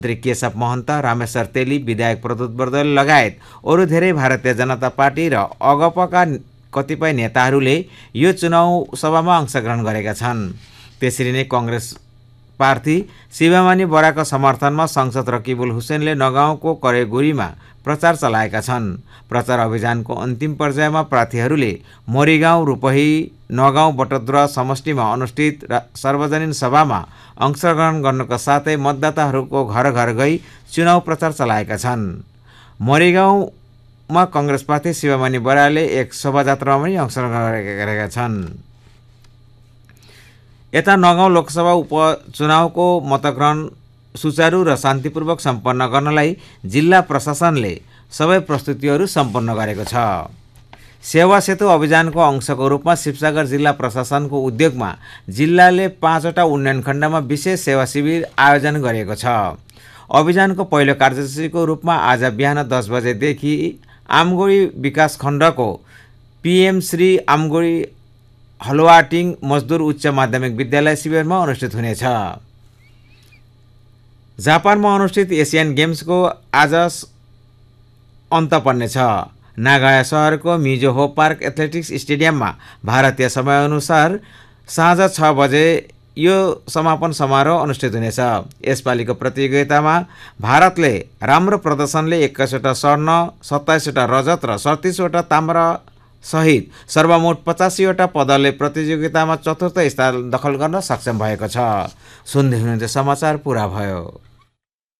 मन्त्री केशव महन्त, रामेश्वर तेली, विधायक प्रदुत बर्दल लगायत अरू धेरै भारतीय जनता पार्टी र अगपका कतिपय नेताहरूले यो चुनाव सभामा अंशग्रहण गरेका छन्। त्यसरी नै कांग्रेस प्रार्थी शिवमानी बराको समर्थनमा सांसद रकिबुल हुसैनले नगाउँको करेगुरीमा प्रचार चलाएका छन्। प्रचार अभियानको अन्तिम पर्यायमा प्रार्थीहरूले मोरीगाउँ, रूपही, नगाउँ, बटद्रा समष्टिमा अनुष्ठित सार्वजनिक सभामा अंशग्रहण गर्नुका साथै मतदाताहरूको घर घर गई चुनाव प्रचार चलाएका छन्। मोरीगाउँमा कांग्रेस प्रार्थी शिवमानी बराले एक शोभायात्रामा पनि अंशग्रहण गरेका छन्। यता नगाउँ लोकसभा उपचुनावको मतग्रहण सुचारू र शान्तिपूर्वक सम्पन्न गर्नलाई जिल्ला प्रशासनले सबै प्रस्तुतिहरू सम्पन्न गरेको छ। सेवा सेतु अभियानको अंशको रूपमा शिवसागर जिल्ला प्रशासनको उद्योगमा जिल्लाले 5 वटा उन्नयन खण्डमा विशेष सेवा शिविर आयोजन गरेको छ। अभियानको पहिलो कार्यसूचीको रूपमा आज बिहान 10 बजेदेखि आमगुडी विकास खण्डको पीएम श्री आमगुडी हलुवाटिङ मजदुर उच्च माध्यमिक विद्यालय शिविरमा अनुष्ठित हुनेछ। जापानमा अनुष्ठित एसियन गेम्सको आज अन्त पर्नेछ। नागाया शहरको मिजोहो पार्क एथलेटिक्स स्टेडियममा भारतीय समयअनुसार साँझ 6 बजे यो समापन समारोह अनुष्ठित हुनेछ। यसपालिको प्रतियोगितामा भारतले राम्रो प्रदर्शनले 21 वटा स्वर्ण, 27 वटा रजत र 37 वटा ताम्रा सहित सर्वमोट 85 वटा पदकले प्रतियोगितामा चतुर्थ स्थान दखल गर्न सक्षम भएको छ। सुन्दै हुनुहुन्थ्यो समाचार पुरा भयो।